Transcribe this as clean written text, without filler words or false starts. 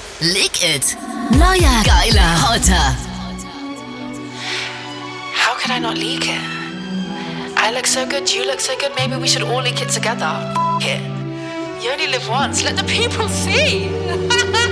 Leak It. Neuer, geiler, hotter. How could I not leak it? I look so good, you look so good, maybe we should all leak it together. F it. You only live once, let the people see.